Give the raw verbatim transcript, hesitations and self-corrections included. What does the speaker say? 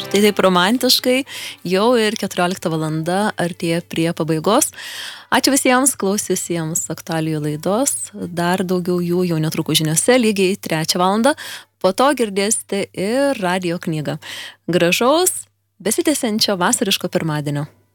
Tai taip romantiškai, jau ir keturiolikta valanda artėja prie pabaigos. Ačiū visiems klausiusiems aktualijų laidos. Dar daugiau jų jau netrukus žiniose, lygiai trečią valandą. Po to girdėsite ir radijo knygą. Gražaus, besitęsiančio vasariško pirmadienio.